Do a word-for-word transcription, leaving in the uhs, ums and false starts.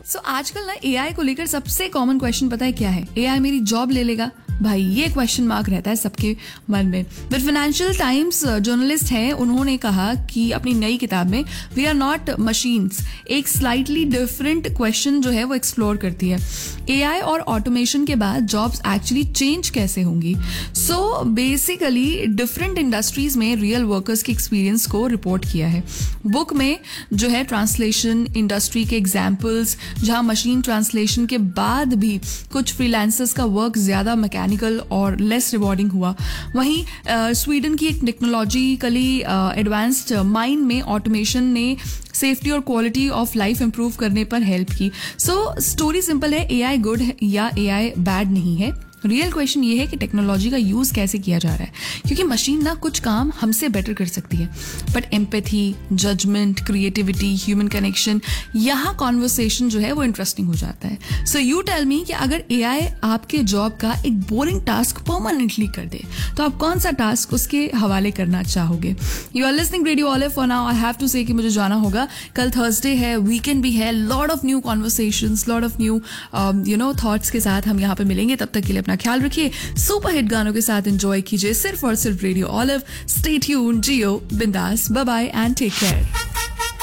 सो so, आजकल ना AI को लेकर सबसे कॉमन क्वेश्चन पता है क्या है? एआई मेरी जॉब ले लेगा? भाई ये क्वेश्चन मार्क रहता है सबके मन में। बट फाइनेंशियल टाइम्स जर्नलिस्ट हैं, उन्होंने कहा कि अपनी नई किताब में वी आर नॉट मशीन्स एक स्लाइटली डिफरेंट क्वेश्चन जो है वो एक्सप्लोर करती है। एआई और ऑटोमेशन के बाद जॉब्स एक्चुअली चेंज कैसे होंगी? सो बेसिकली डिफरेंट इंडस्ट्रीज में रियल वर्कर्स के एक्सपीरियंस को रिपोर्ट किया है। बुक में जो है ट्रांसलेशन इंडस्ट्री के एग्जाम्पल्स, जहां मशीन ट्रांसलेशन के बाद भी कुछ फ्रीलांसर्स का वर्क ज्यादा मैकेनिकल और लेस रिवॉर्डिंग हुआ। वहीं स्वीडन की एक टेक्नोलॉजिकली एडवांस्ड माइन में ऑटोमेशन ने सेफ्टी और क्वालिटी ऑफ लाइफ इंप्रूव करने पर हेल्प की। सो स्टोरी सिंपल है, एआई गुड है या एआई बैड नहीं है। रियल क्वेश्चन ये है कि टेक्नोलॉजी का यूज कैसे किया जा रहा है, क्योंकि मशीन ना कुछ काम हमसे बेटर कर सकती है, but empathy, judgement, creativity, human connection, यहाँ कॉन्वर्सेशन जो है वो इंटरेस्टिंग हो जाता है। सो यू टेल मी कि अगर एआई आपके जॉब का एक बोरिंग टास्क परमानेंटली कर दे तो आप कौन सा टास्क उसके हवाले करना चाहोगे? You are listening radio olive. For now I have to से कि मुझे जाना होगा। कल थर्सडे है, वीकेंड भी है, lot of new conversations, lot of new you know thoughts के साथ हम यहाँ पे मिलेंगे। तब तक के लिए अपना ख्याल रखिए, सुपर हिट गानों के साथ एंजॉय कीजिए सिर्फ और सिर्फ रेडियो ऑलिव। स्टे ट्यून्ड, जियो बिंदास, bye bye and take care.